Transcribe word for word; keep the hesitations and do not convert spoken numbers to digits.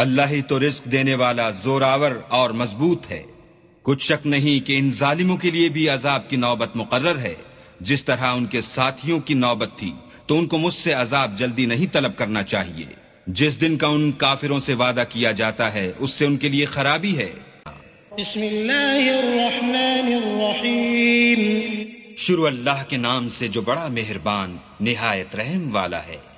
अल्लाह ही तो रिस्क देने वाला जोरावर और मजबूत है। कुछ शक नहीं कि इन जालिमों के लिए भी अजाब की नौबत मुकर्रर है। जिस तरह उनके साथियों की नौबत थी तो उनको मुझसे अजाब जल्दी नहीं तलब करना चाहिए। जिस दिन का उन काफिरों से वादा किया जाता है उससे उनके लिए खराबी है। बिस्मिल्लाहिर्रहमानिर्रहीम। शुरू अल्लाह के नाम से जो बड़ा मेहरबान निहायत रहम वाला है।